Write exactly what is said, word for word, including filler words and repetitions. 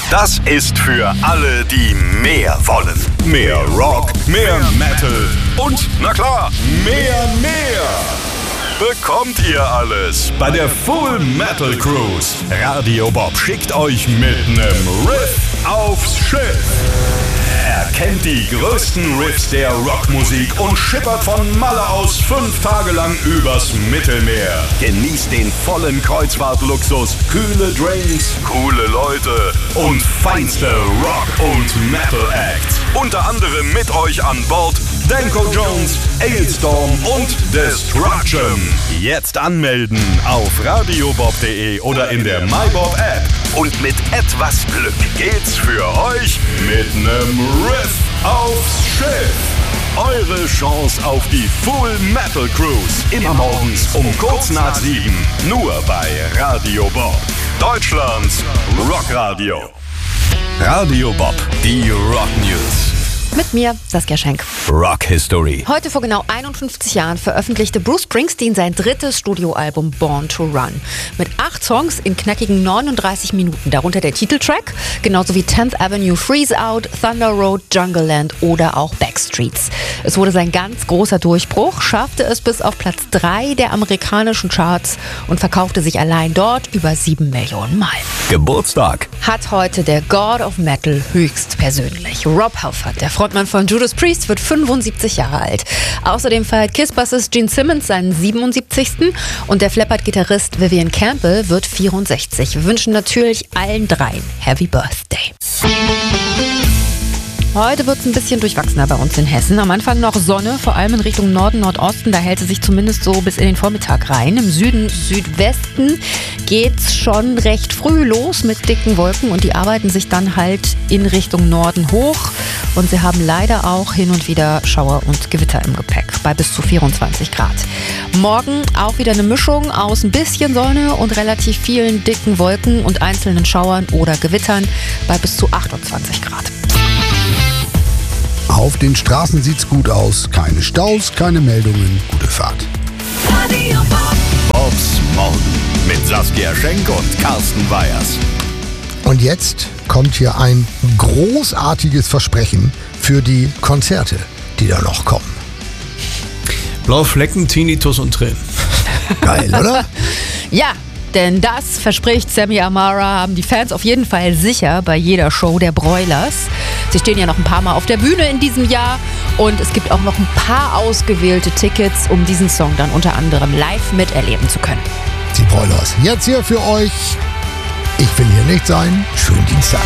Das ist für alle, die mehr wollen. Mehr Rock, mehr Metal und, na klar, mehr, mehr. Bekommt ihr alles bei der Full Metal Cruise. Radio Bob schickt euch mit nem Riff aufs Schiff. Er kennt die größten Riffs der Rockmusik und schippert von Malle aus fünf Tage lang übers Mittelmeer. Genießt den vollen Kreuzfahrtluxus, kühle Drinks, coole Leute und feinste Rock- und Metal-Acts. Unter anderem mit euch an Bord Danko Jones, Ailstorm und Destruction. Jetzt anmelden auf radiobob punkt de oder in der MyBob-App. Und mit etwas Glück geht's für euch mit nem Riff aufs Schiff. Eure Chance auf die Full Metal Cruise. Immer morgens um kurz nach sieben. Nur bei Radio Bob. Deutschlands Rockradio. Radio Bob, die Rock News. Mit mir, Saskia Schenk. Rock History. Heute vor genau einundfünfzig Jahren veröffentlichte Bruce Springsteen sein drittes Studioalbum Born to Run. Mit acht Songs in knackigen neununddreißig Minuten. Darunter der Titeltrack, genauso wie tenth Avenue Freeze Out, Thunder Road, Jungle Land oder auch Backstreets. Es wurde sein ganz großer Durchbruch, schaffte es bis auf Platz drei der amerikanischen Charts und verkaufte sich allein dort über sieben Millionen Mal. Geburtstag Hat heute der God of Metal höchstpersönlich. Rob Halford, der Frontmann von Judas Priest, wird fünfundsiebzig Jahre alt. Außerdem feiert Kiss-Bassist Gene Simmons seinen siebenundsiebzigsten und der Flappert-Gitarrist Vivian Campbell wird vierundsechzig. Wir wünschen natürlich allen dreien Happy Birthday. Heute wird es ein bisschen durchwachsener bei uns in Hessen. Am Anfang noch Sonne, vor allem in Richtung Norden, Nordosten. Da hält sie sich zumindest so bis in den Vormittag rein. Im Süden, Südwesten geht's schon recht früh los mit dicken Wolken und die arbeiten sich dann halt in Richtung Norden hoch. Und sie haben leider auch hin und wieder Schauer und Gewitter im Gepäck bei bis zu vierundzwanzig Grad. Morgen auch wieder eine Mischung aus ein bisschen Sonne und relativ vielen dicken Wolken und einzelnen Schauern oder Gewittern bei bis zu achtundzwanzig Grad. Auf den Straßen sieht's gut aus. Keine Staus, keine Meldungen. Gute Fahrt. Radio Bob. Bobs Morgen mit Saskia Schenk und Carsten Weyers. Und jetzt kommt hier ein großartiges Versprechen für die Konzerte, die da noch kommen. Blaue Flecken, Tinnitus und Tränen. Geil, oder? Ja, denn das verspricht Sammy Amara, haben die Fans auf jeden Fall sicher bei jeder Show der Broilers. Sie stehen ja noch ein paar Mal auf der Bühne in diesem Jahr und es gibt auch noch ein paar ausgewählte Tickets, um diesen Song dann unter anderem live miterleben zu können. Die Broilers. Jetzt hier für euch. Ich will hier nicht sein. Schönen Dienstag.